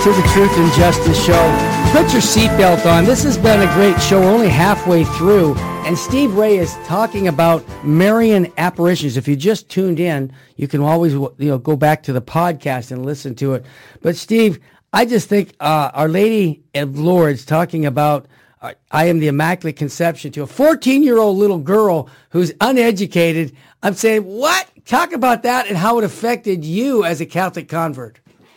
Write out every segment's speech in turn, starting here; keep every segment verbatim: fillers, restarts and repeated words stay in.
to the Truth and Justice Show. Put your seatbelt on. This has been a great show. We're only halfway through. And Steve Ray is talking about Marian apparitions. If you just tuned in, you can always you know go back to the podcast and listen to it. But Steve, I just think uh, Our Lady of Lourdes talking about uh, I am the Immaculate Conception to a fourteen-year-old little girl who's uneducated. I'm saying, what? Talk about that and how it affected you as a Catholic convert.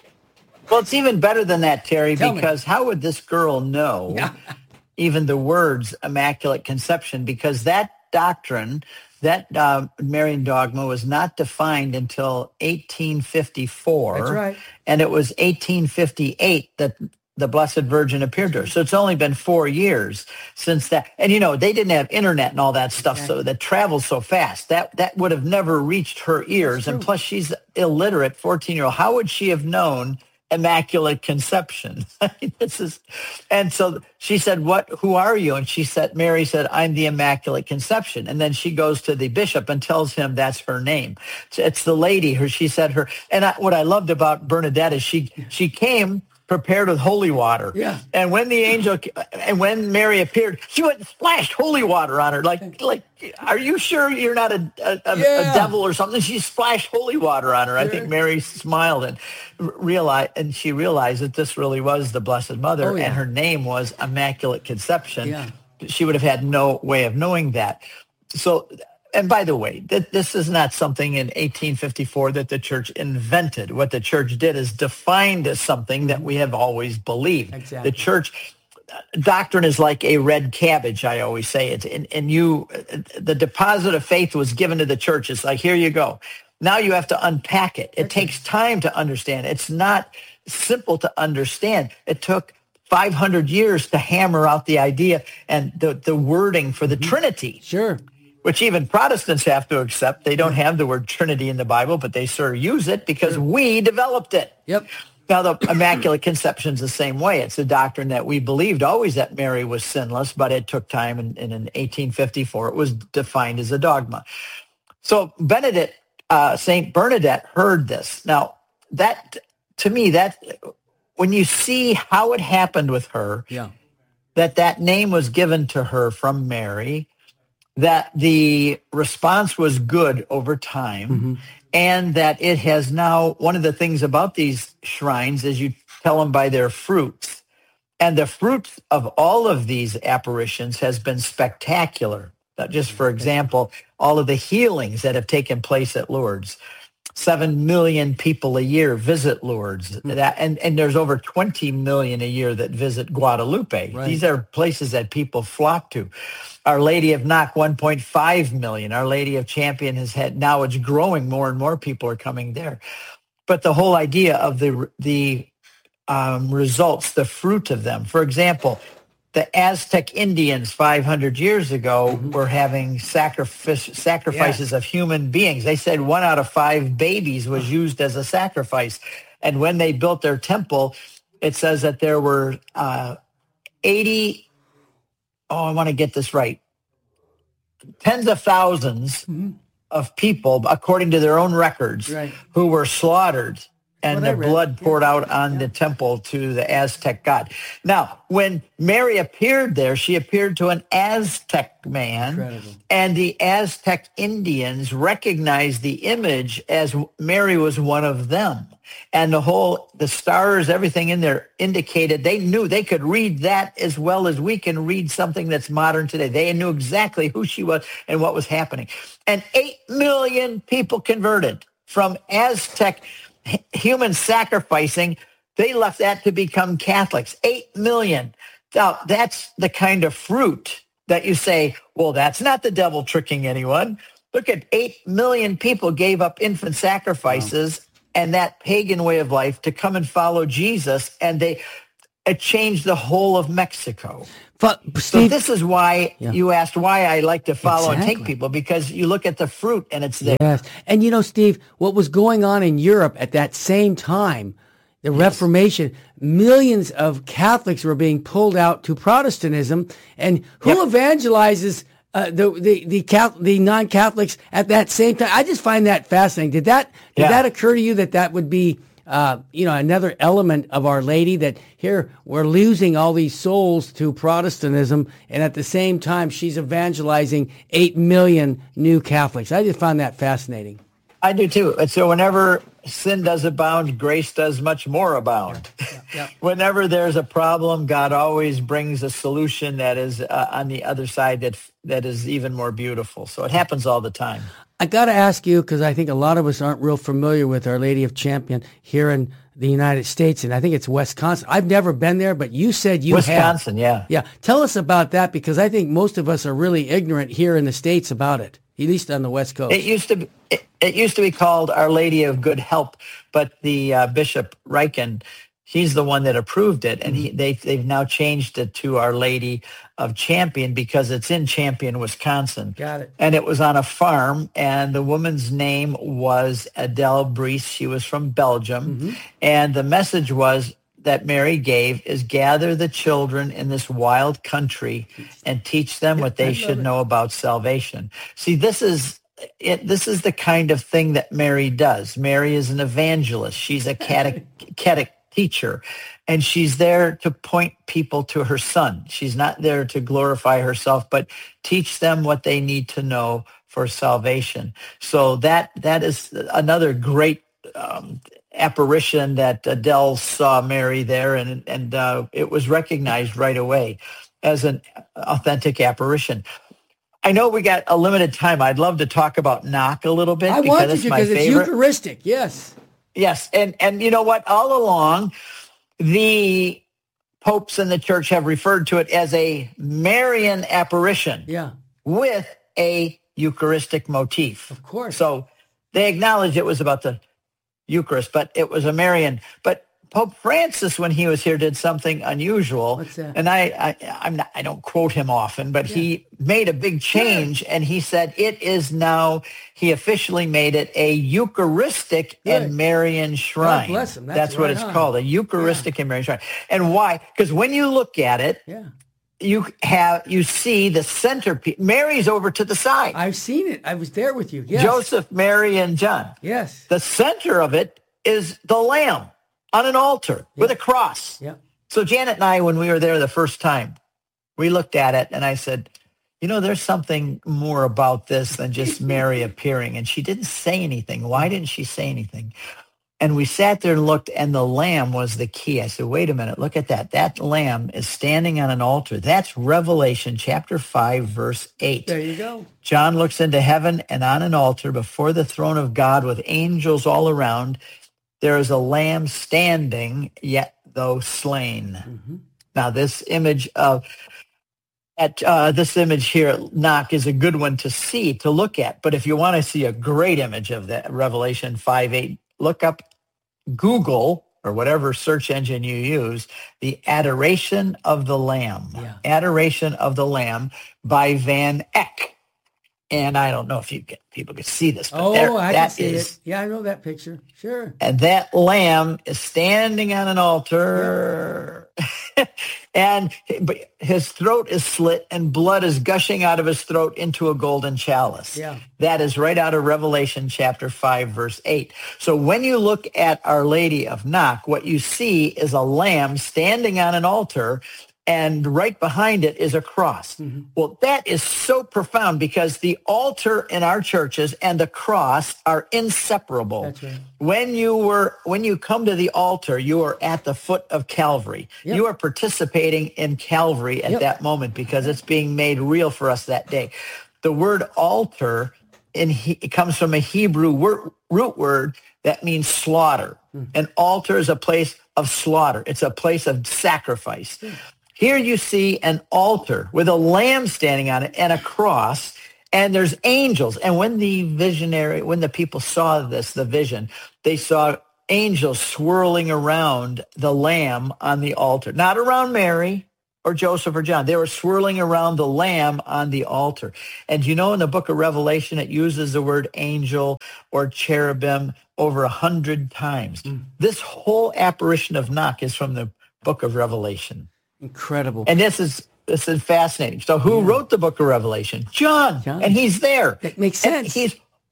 Well, it's even better than that, Terry, Tell because me. how would this girl know Yeah. even the words Immaculate Conception? Because that doctrine, that uh, Marian dogma was not defined until eighteen fifty-four. That's right. And it was eighteen fifty-eight that the Blessed Virgin appeared to her. So it's only been four years since that. And, you know, they didn't have internet and all that stuff, okay. So that travels so fast. That that would have never reached her ears. And plus, she's illiterate, fourteen-year-old. How would she have known Immaculate Conception? This is, and so she said, "What? Who are you?" And she said, Mary said, "I'm the Immaculate Conception." And then she goes to the bishop and tells him that's her name. It's the lady. Her, she said her. And I, what I loved about Bernadette is she she came prepared with holy water. Yeah. And when the angel and when Mary appeared, she went and splashed holy water on her. Like, like, are you sure you're not a, a, a, yeah. a devil or something? She splashed holy water on her. Sure. I think Mary smiled and realized, and she realized that this really was the Blessed Mother, oh, yeah. and her name was Immaculate Conception. Yeah. She would have had no way of knowing that. So. And by the way, th- this is not something in eighteen fifty-four that the church invented. What the church did is defined as something that we have always believed. Exactly. The church doctrine is like a red cabbage, I always say. It, and, and you, the deposit of faith was given to the church. It's like, here you go. Now you have to unpack it. It takes time to understand. It's not simple to understand. It took five hundred years to hammer out the idea and the, the wording for the mm-hmm. Trinity. Sure. Which even Protestants have to accept. They don't have the word Trinity in the Bible, but they sort of use it because we developed it. Yep. Now, the Immaculate Conception is the same way. It's a doctrine that we believed always that Mary was sinless, but it took time, and, and in eighteen fifty-four, it was defined as a dogma. So Benedict, uh, Saint Bernadette heard this. Now, that, to me, that when you see how it happened with her, yeah. that that name was given to her from Mary, that the response was good over time, mm-hmm. and that it has now, one of the things about these shrines is you tell them by their fruits. And the fruit of all of these apparitions has been spectacular. Just for example, all of the healings that have taken place at Lourdes. Seven million people a year visit Lourdes, mm-hmm. that, and, and there's over twenty million a year that visit Guadalupe. Right. These are places that people flock to. Our Lady of Knock, one point five million. Our Lady of Champion has had, now it's growing, more and more people are coming there. But the whole idea of the the um, results, the fruit of them. For example, the Aztec Indians five hundred years ago mm-hmm. were having sacrifice, sacrifices yeah. of human beings. They said one out of five babies was used as a sacrifice. And when they built their temple, it says that there were uh, eighty, oh, I want to get this right, tens of thousands mm-hmm. of people, according to their own records, right. who were slaughtered. And well, their blood poured yeah. out on yeah. the temple to the Aztec god. Now, when Mary appeared there, she appeared to an Aztec man. Incredible. And the Aztec Indians recognized the image as Mary was one of them. And the whole, the stars, everything in there indicated they knew they could read that as well as we can read something that's modern today. They knew exactly who she was and what was happening. And eight million people converted from Aztec human sacrificing. They left that to become Catholics. Eight million. Now, that's the kind of fruit that you say, well, that's not the devil tricking anyone. Look at eight million people gave up infant sacrifices wow. and that pagan way of life to come and follow Jesus, and they it changed the whole of Mexico. But, Steve, so this is why yeah. you asked why I like to follow exactly. and take people, because you look at the fruit and it's there. Yes. And you know, Steve, what was going on in Europe at that same time, the yes. Reformation, millions of Catholics were being pulled out to Protestantism. And who yep. evangelizes uh, the the the, Catholic, the non-Catholics at that same time? I just find that fascinating. Did that did yeah. that occur to you that that would be uh, you know, another element of Our Lady that here we're losing all these souls to Protestantism, and at the same time she's evangelizing eight million new Catholics. I just found that fascinating. I do too. And so whenever sin does abound, grace does much more abound. Yeah, yeah, yeah. Whenever there's a problem, God always brings a solution that is uh, on the other side that that is even more beautiful. So it happens all the time. I got to ask you, because I think a lot of us aren't real familiar with Our Lady of Champion here in the United States, and I think it's Wisconsin. I've never been there, but you said you Wisconsin, have. Wisconsin, yeah. Yeah. Tell us about that, because I think most of us are really ignorant here in the States about it, at least on the West Coast. It used to be, it, it used to be called Our Lady of Good Help, but the uh, Bishop Riken, he's the one that approved it, and he, they, they've now changed it to Our Lady of Champion because it's in Champion, Wisconsin. Got it. And it was on a farm, and the woman's name was Adele Brice. She was from Belgium, mm-hmm. and the message was that Mary gave is gather the children in this wild country and teach them what they should know about salvation. See, this is it. This is the kind of thing that Mary does. Mary is an evangelist. She's a catech teacher, and she's there to point people to her son. She's not there to glorify herself, but teach them what they need to know for salvation. So that that is another great um, apparition that Adele saw Mary there, and and uh, it was recognized right away as an authentic apparition. I know we got a limited time. I'd love to talk about Knock a little bit. I because want you it's to, my because it's favorite. Eucharistic, yes. Yes, and, and you know what? All along, the popes in the church have referred to it as a Marian apparition yeah. with a Eucharistic motif. Of course. So they acknowledged it was about the Eucharist, but it was a Marian. But Pope Francis, when he was here, did something unusual. What's that? And I, I, I'm not, I don't quote him often, but yeah. he made a big change, yeah. and he said it is now. He officially made it a Eucharistic Good. and Marian shrine. God bless him. That's, That's what right it's on. called, a Eucharistic yeah. and Marian shrine. And why? Because when you look at it, yeah. you have you see the centerpiece. Mary's over to the side. I've seen it. I was there with you. Yes. Joseph, Mary, and John. Yes. The center of it is the Lamb on an altar yep. with a cross. Yep. So Janet and I, when we were there the first time, we looked at it and I said, you know, there's something more about this than just Mary appearing. And she didn't say anything. Why didn't she say anything? And we sat there and looked, and the lamb was the key. I said, wait a minute, look at that. That lamb is standing on an altar. That's Revelation chapter five, verse eight. There you go. John looks into heaven, and on an altar before the throne of God with angels all around, there is a lamb standing, yet though slain. Mm-hmm. Now, this image of at uh, this image here at Knock is a good one to see, to look at. But if you want to see a great image of that, Revelation five eight, look up Google or whatever search engine you use, the Adoration of the Lamb. Yeah. Adoration of the Lamb by Van Eyck. And I don't know if you get, people can see this, but oh, there, I that can see is, it. Yeah, I know that picture. Sure. And that lamb is standing on an altar, yeah. and his throat is slit, and blood is gushing out of his throat into a golden chalice. Yeah. That is right out of Revelation chapter five, verse eight. So when you look at Our Lady of Knock, what you see is a lamb standing on an altar, and right behind it is a cross. Mm-hmm. Well, that is so profound because the altar in our churches and the cross are inseparable. That's right. When you were, when you come to the altar, you are at the foot of Calvary. Yep. You are participating in Calvary at yep. that moment because it's being made real for us that day. The word altar, in he, it comes from a Hebrew word, root word that means slaughter. Mm. An altar is a place of slaughter. It's a place of sacrifice. Mm. Here you see an altar with a lamb standing on it and a cross, and there's angels. And when the visionary, when the people saw this, the vision, they saw angels swirling around the lamb on the altar, not around Mary or Joseph or John. They were swirling around the lamb on the altar. And you know, in the book of Revelation, it uses the word angel or cherubim over a hundred times. Mm. This whole apparition of Knock is from the book of Revelation. Incredible. And this is this is fascinating. So who yeah. wrote the book of Revelation? John. John. And he's there. That makes sense. And he's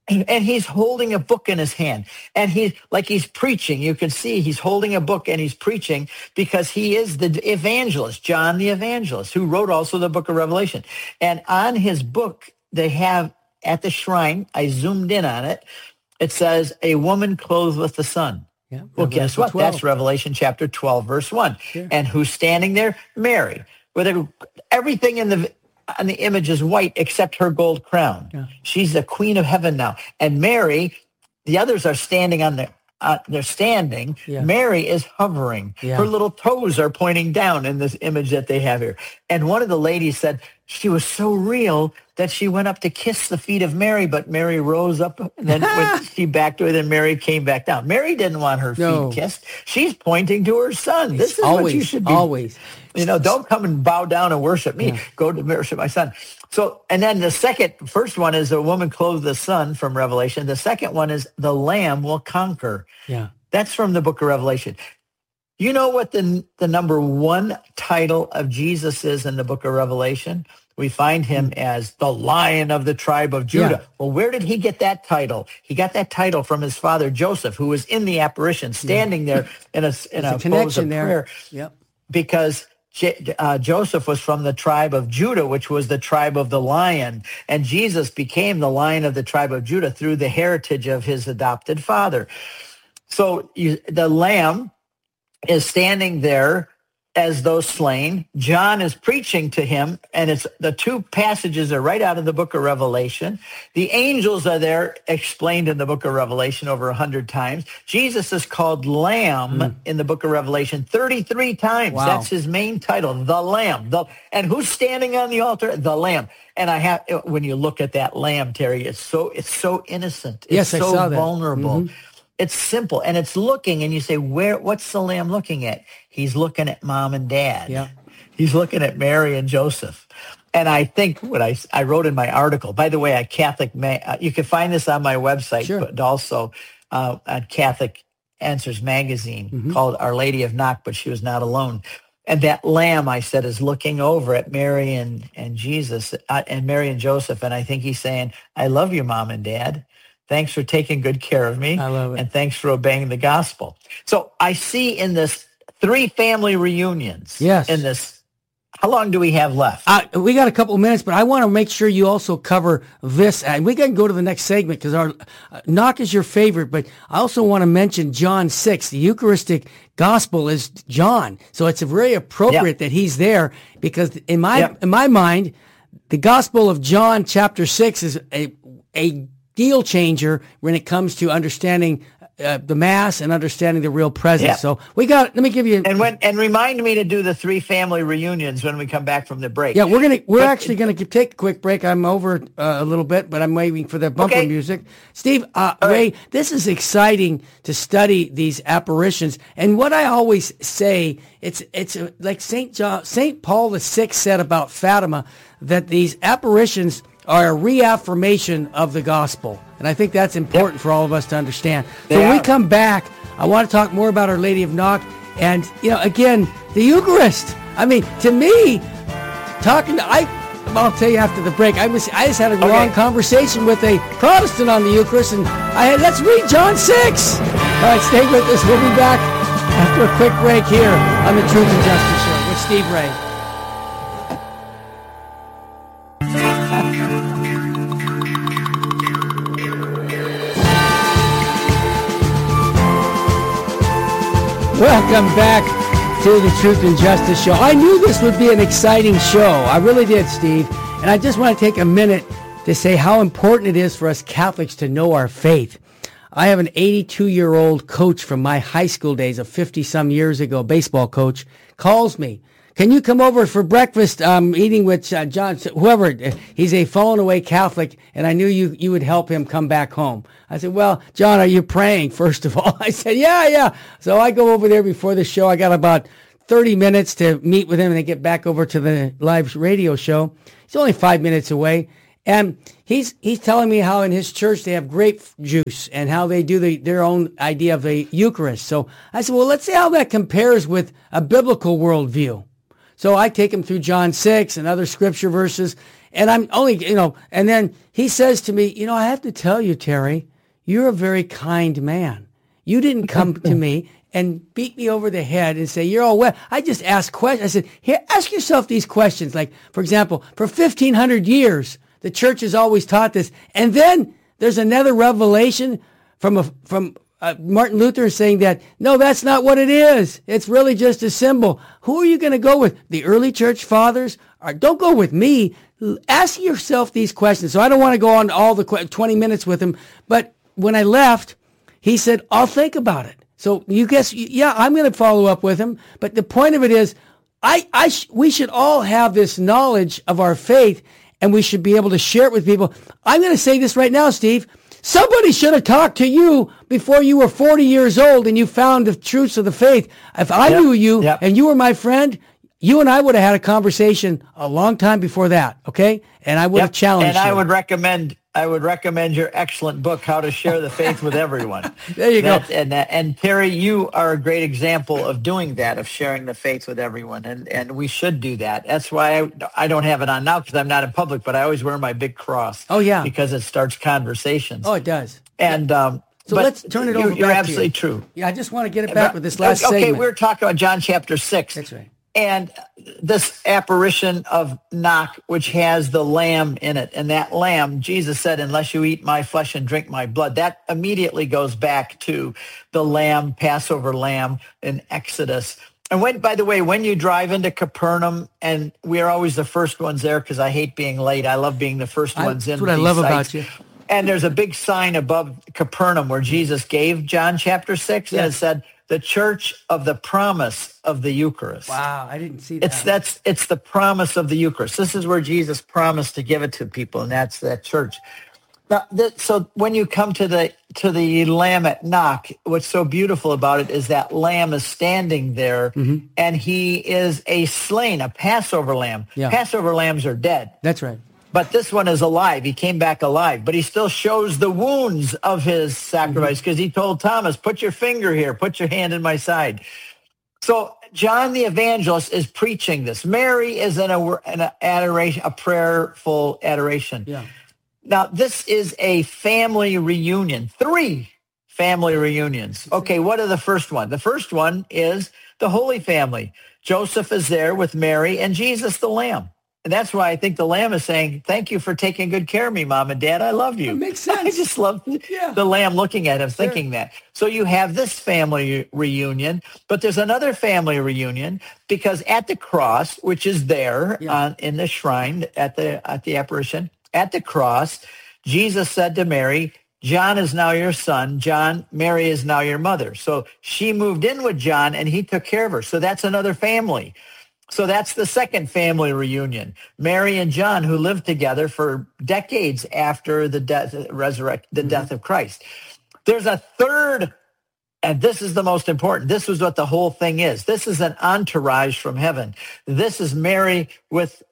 and he's holding a book in his hand, and he's like he's preaching. You can see he's holding a book and he's preaching because he is the evangelist, John the evangelist, who wrote also the book of Revelation. And on his book, they have at the shrine, I zoomed in on it, it says, a woman clothed with the sun. Yeah, well, guess what? twelve. That's Revelation chapter twelve, verse one. Sure. And who's standing there? Mary. With everything in the on the image is white except her gold crown. Yeah. She's the queen of heaven now. And Mary, the others are standing on the, uh, they're standing. Yeah. Mary is hovering. Yeah. Her little toes are pointing down in this image that they have here. And one of the ladies said she was so real that she went up to kiss the feet of Mary, but Mary rose up and then when she backed away, then Mary came back down. Mary didn't want her no. feet kissed. She's pointing to her son. This it's is always, what you should be. Always. You know, don't come and bow down and worship me. Yeah. Go to worship my son. So, and then the second, first one is a woman clothed the sun from Revelation. The second one is the Lamb will conquer. Yeah. That's from the book of Revelation. You know what the, the number one title of Jesus is in the book of Revelation? We find him mm. as the Lion of the tribe of Judah. Yeah. Well, where did he get that title? He got that title from his father, Joseph, who was in the apparition, standing yeah. there in a, in a, a pose of there. prayer. Yep. Because J- uh, Joseph was from the tribe of Judah, which was the tribe of the lion. And Jesus became the Lion of the tribe of Judah through the heritage of his adopted father. So you, the Lamb is standing there as though slain. John is preaching to him, and it's the two passages are right out of the book of Revelation. The angels are there explained in the book of Revelation over a hundred times. Jesus is called Lamb mm. in the book of Revelation thirty-three times. Wow. That's his main title, the Lamb. The, and who's standing on the altar? The Lamb. And I have, when you look at that Lamb, Terry, it's so it's so innocent. It's yes, so I saw that. vulnerable. Mm-hmm. It's simple, and it's looking, and you say, "Where? What's the Lamb looking at?" He's looking at mom and dad. Yeah. He's looking at Mary and Joseph. And I think what I, I wrote in my article, by the way, at Catholic, Ma- uh, you can find this on my website, sure. but also uh, at Catholic Answers magazine mm-hmm. called Our Lady of Knock, but she was not alone. And that Lamb, I said, is looking over at Mary and, and Jesus uh, and Mary and Joseph. And I think he's saying, I love you, mom and dad. Thanks for taking good care of me. I love it. And thanks for obeying the gospel. So I see in this three family reunions. Yes. In this, how long do we have left? Uh, we got a couple of minutes, but I want to make sure you also cover this. And we can go to the next segment because our uh, knock is your favorite, but I also want to mention John six. The Eucharistic gospel is John. So it's very appropriate yep. that he's there because in my yep. in my mind, the gospel of John chapter six is a a deal changer when it comes to understanding uh, the Mass and understanding the real presence. Yeah. So we got, let me give you. And when, and remind me to do the three family reunions when we come back from the break. Yeah, we're going to, we're but, actually going to take a quick break. I'm over uh, a little bit, but I'm waiting for the bumper okay. music. Steve, uh, Ray, right. this is exciting to study these apparitions. And what I always say, it's, it's like Saint John, Saint Paul the Sixth said about Fatima, that these apparitions are a reaffirmation of the gospel. And I think that's important yep. for all of us to understand. They so when are. we come back, I want to talk more about Our Lady of Knock. And, you know, again, the Eucharist. I mean, to me, talking to, I, I'll tell you after the break, I was I just had a okay. long conversation with a Protestant on the Eucharist, and I had, let's read John six. All right, stay with us. We'll be back after a quick break here on the Truth and Justice Show with Steve Ray. Welcome back to the Truth and Justice Show. I knew this would be an exciting show. I really did, Steve. And I just want to take a minute to say how important it is for us Catholics to know our faith. I have an eighty-two-year-old coach from my high school days, a fifty-some years ago baseball coach, calls me. Can you come over for breakfast, um, eating with uh, John, whoever? He's a fallen away Catholic, and I knew you, you would help him come back home. I said, well, John, are you praying, first of all? I said, yeah, yeah. So I go over there before the show. I got about thirty minutes to meet with him and then get back over to the live radio show. He's only five minutes away. And he's he's telling me how in his church they have grape juice and how they do the, their own idea of the Eucharist. So I said, well, let's see how that compares with a biblical worldview. So I take him through John six and other scripture verses, And I'm only, you know, and then he says to me, you know, I have to tell you, Terry, you're a very kind man. You didn't come to me and beat me over the head and say, you're all wet. I just asked questions. I said, here, ask yourself these questions. Like, for example, for fifteen hundred years, the church has always taught this. And then there's another revelation from a, from uh, Martin Luther saying that, no, that's not what it is. It's really just a symbol. Who are you going to go with? The early church fathers? Or don't go with me. Ask yourself these questions. So I don't want to go on all the qu- twenty minutes with him. But when I left, he said, I'll think about it. So you guess, yeah, I'm going to follow up with him. But the point of it is, I, I, sh- we should all have this knowledge of our faith, and we should be able to share it with people. I'm going to say this right now, Steve. Somebody should have talked to you before you were forty years old and you found the truths of the faith. If I yep, knew you yep. and you were my friend, you and I would have had a conversation a long time before that, okay? And I would yep. have challenged and you. And I would recommend I would recommend your excellent book, How to Share the Faith with Everyone. There you that, go. And, that, and Terry, you are a great example of doing that, of sharing the faith with everyone. And, and we should do that. That's why I, I don't have it on now because I'm not in public, but I always wear my big cross. Oh, yeah. Because it starts conversations. Oh, it does. And um, so let's turn it over you, You're back absolutely to you. true. Yeah, I just want to get it back but, with this last okay, segment. Okay, we're talking about John chapter six. That's right. And this apparition of Knock, which has the lamb in it. And that lamb, Jesus said, unless you eat my flesh and drink my blood. That immediately goes back to the lamb, Passover lamb in Exodus. And when, by the way, when you drive into Capernaum, and we are always the first ones there because I hate being late. I love being the first I, ones in. That's what I love sites. About you. And there's a big sign above Capernaum where Jesus gave John chapter six. Yes. And it said, the church of the promise of the Eucharist. Wow, I didn't see that. It's that's it's the promise of the Eucharist. This is where Jesus promised to give it to people, and that's that church. Now, th- so when you come to the to the lamb at Knock, what's so beautiful about it is that lamb is standing there, mm-hmm. and he is a slain, a Passover lamb. Yeah. Passover lambs are dead. That's right. But this one is alive. He came back alive. But he still shows the wounds of his sacrifice because mm-hmm. he told Thomas, put your finger here, put your hand in my side. So John the Evangelist is preaching this. Mary is in a, in a adoration, a prayerful adoration. Yeah. Now, this is a family reunion. Three family reunions. Okay, what are the first one? The first one is the Holy Family. Joseph is there with Mary and Jesus the Lamb. And that's why I think the lamb is saying, thank you for taking good care of me, Mom and Dad. I love you. That makes sense. I just love yeah. the lamb looking at him, sure. thinking that. So you have this family reunion, but there's another family reunion because at the cross, which is there yeah. on, in the shrine at the at the apparition, at the cross, Jesus said to Mary, John is now your son. John, Mary is now your mother. So she moved in with John and he took care of her. So that's another family. So that's the second family reunion. Mary and John, who lived together for decades after the death, resurrect, the mm-hmm. death of Christ. There's a third, and this is the most important. This is what the whole thing is. This is an entourage from heaven. This is Mary with,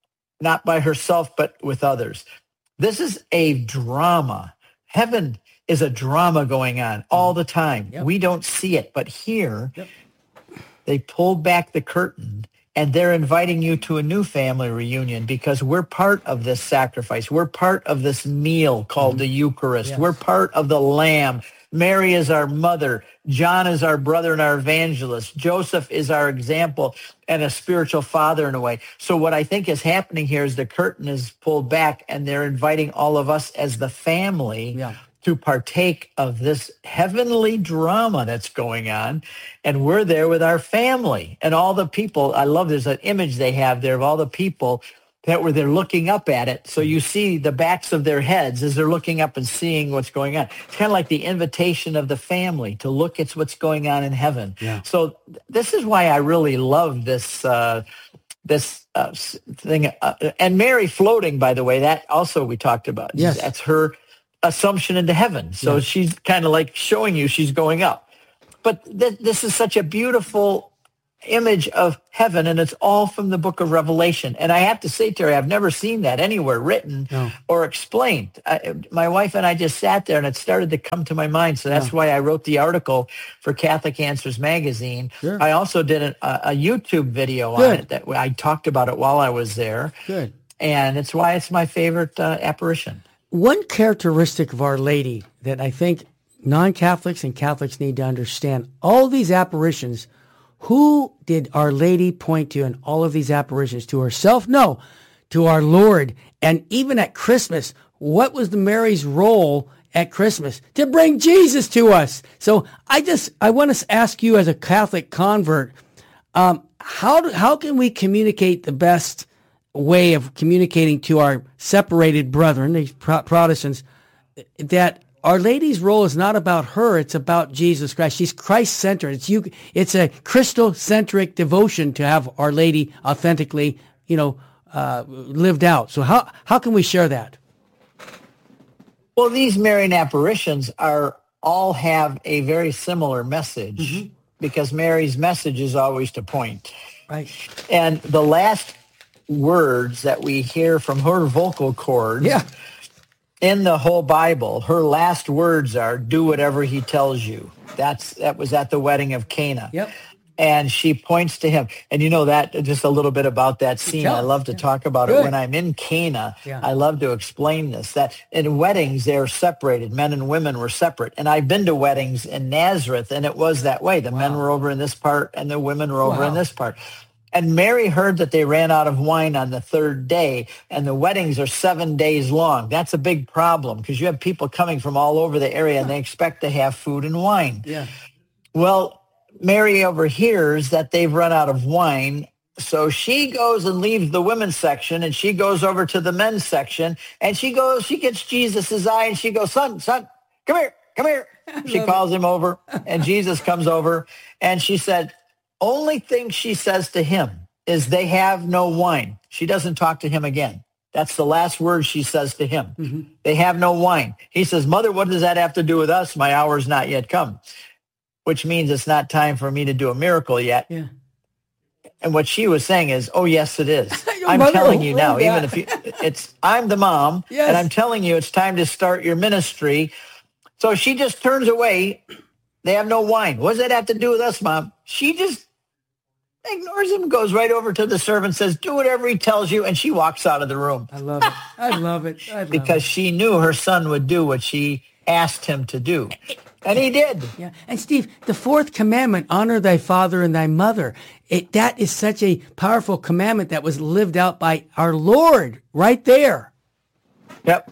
not by herself, but with others. This is a drama. Heaven is a drama going on all the time. Yep. We don't see it, but here yep. they pulled back the curtain. And they're inviting you to a new family reunion because we're part of this sacrifice. We're part of this meal called mm-hmm. the Eucharist. Yes. We're part of the Lamb. Mary is our mother. John is our brother and our evangelist. Joseph is our example and a spiritual father in a way. So what I think is happening here is the curtain is pulled back and they're inviting all of us as the family yeah. to partake of this heavenly drama that's going on. And we're there with our family and all the people. I love there's an image they have there of all the people that were there looking up at it. So you see the backs of their heads as they're looking up and seeing what's going on. It's kind of like the invitation of the family to look at what's going on in heaven. Yeah. So this is why I really love this uh, this uh, thing. Uh, and Mary floating, by the way, that also we talked about. Yes. That's her assumption into heaven. So yes. she's kind of like showing you she's going up. But th- this is such a beautiful image of heaven, and it's all from the book of Revelation. And I have to say, Terry, I've never seen that anywhere written no. or explained. I, my wife and I just sat there, and it started to come to my mind. So that's no. why I wrote the article for Catholic Answers magazine. Sure. I also did a, a YouTube video Good. on it that I talked about it while I was there. Good. And it's why it's my favorite uh, apparition. One characteristic of Our Lady that I think non-Catholics and Catholics need to understand, all these apparitions, who did Our Lady point to in all of these apparitions? To herself? No, to our Lord. And even at Christmas, what was the Mary's role at Christmas? To bring Jesus to us. So I just, I want to ask you as a Catholic convert, um, how do, how can we communicate the best way of communicating to our separated brethren, these Pro- Protestants, that Our Lady's role is not about her, it's about Jesus Christ. She's Christ-centered. It's you. It's a Christocentric devotion to have Our Lady authentically, you know, uh, lived out. So how how can we share that? Well, these Marian apparitions are all have a very similar message, mm-hmm. because Mary's message is always to point. Right. And the last words that we hear from her vocal cords, yeah. in the whole Bible, her last words are, do whatever he tells you. That's That was at the wedding of Cana. Yep. And she points to him. And you know that, just a little bit about that scene. I love to yeah. talk about Good. it. When I'm in Cana, yeah. I love to explain this, that in weddings, they're separated. Men and women were separate. And I've been to weddings in Nazareth, and it was that way. The wow. men were over in this part, and the women were over wow. in this part. And Mary heard that they ran out of wine on the third day, and the weddings are seven days long. That's a big problem, because you have people coming from all over the area, and they expect to have food and wine. Yeah. Well, Mary overhears that they've run out of wine, so she goes and leaves the women's section, and she goes over to the men's section, and she goes, she gets Jesus's eye, and she goes, son, son, come here, come here. She calls him over, and Jesus comes over, and she said, only thing she says to him is they have no wine. She doesn't talk to him again. That's the last word she says to him. Mm-hmm. They have no wine. He says, Mother, what does that have to do with us? My hour's not yet come, which means it's not time for me to do a miracle yet. Yeah. And what she was saying is, oh, yes, it is. I'm telling you now, even if you, it's, I'm the mom, yes. and I'm telling you it's time to start your ministry. So she just turns away. They have no wine. What does that have to do with us, Mom? She just ignores him, goes right over to the servant, says, do whatever he tells you, and she walks out of the room. I love it. I love it. I love because it. she knew her son would do what she asked him to do. And he did. Yeah. And Steve, the fourth commandment, honor thy father and thy mother. It, that is such a powerful commandment that was lived out by our Lord right there. Yep.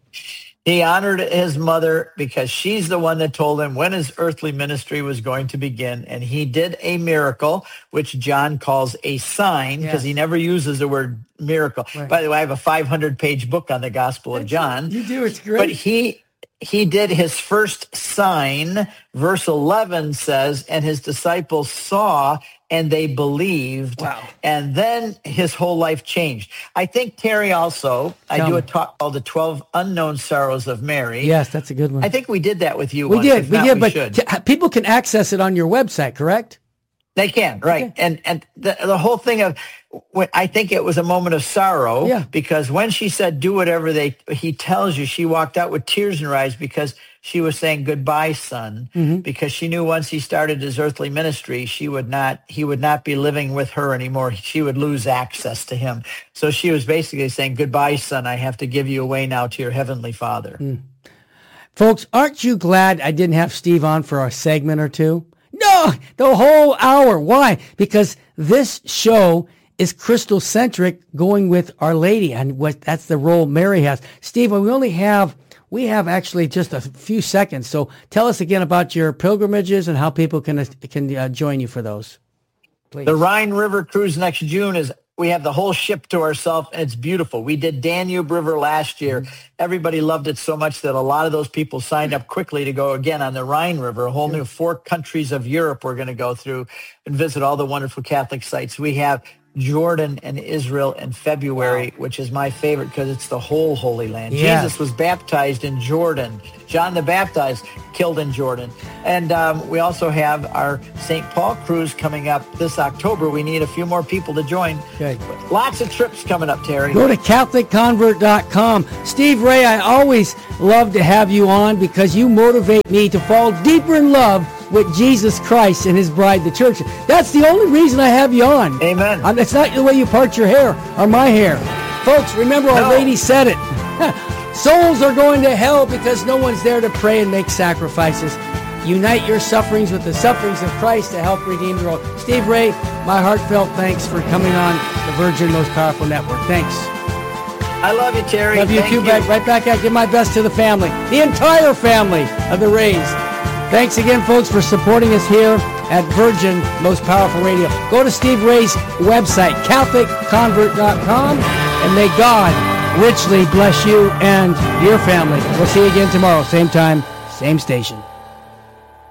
He honored his mother because she's the one that told him when his earthly ministry was going to begin. And he did a miracle, which John calls a sign, because yes. he never uses the word miracle. Right. By the way, I have a five hundred page book on the Gospel of John. You do. It's great. But he... He did his first sign. Verse eleven says, and his disciples saw and they believed. Wow. And then his whole life changed. I think, Terry, also, Tell I do me. a talk called The twelve Unknown Sorrows of Mary. Yes, that's a good one. I think we did that with you we once. Did, if we not, did. we But should. t- people can access it on your website, correct? They can, right. Okay. And and the, the whole thing of, I think it was a moment of sorrow, yeah. because when she said, do whatever they he tells you, she walked out with tears in her eyes, because she was saying, goodbye, son, mm-hmm. because she knew once he started his earthly ministry, she would not, he would not be living with her anymore. She would lose access to him. So she was basically saying, goodbye, son, I have to give you away now to your heavenly Father. Mm. Folks, aren't you glad I didn't have Steve on for a segment or two? No, the whole hour. Why? Because this show is Christocentric, going with Our Lady, and what that's the role Mary has. Steve, we only have we have actually just a few seconds. So tell us again about your pilgrimages and how people can can uh, join you for those. Please. The Rhine River cruise next June is. We have the whole ship to ourselves, and it's beautiful. We did Danube River last year. Mm-hmm. Everybody loved it so much that a lot of those people signed up quickly to go again on the Rhine River. A whole new four countries of Europe we're going to go through and visit all the wonderful Catholic sites. We have Jordan and Israel in February, wow. which is my favorite because it's the whole Holy Land. Yeah. Jesus was baptized in Jordan. John the Baptist killed in Jordan. And um, we also have our Saint Paul cruise coming up this October. We need a few more people to join. Okay. Lots of trips coming up, Terry. Go to Catholic Convert dot com. Steve Ray, I always love to have you on because you motivate me to fall deeper in love with Jesus Christ and his bride, the church. That's the only reason I have you on. Amen. It's not the way you part your hair or my hair. Folks, remember our No. lady said it. Souls are going to hell because no one's there to pray and make sacrifices. Unite your sufferings with the sufferings of Christ to help redeem the world. Steve Ray, my heartfelt thanks for coming on the Virgin Most Powerful Network. Thanks. I love you, Terry. Love you Thank too. Right, right back at. Give my best to the family, the entire family of the Rays. Thanks again, folks, for supporting us here at Virgin Most Powerful Radio. Go to Steve Ray's website, Catholic Convert dot com, and may God richly bless you and your family. We'll see you again tomorrow, same time, same station.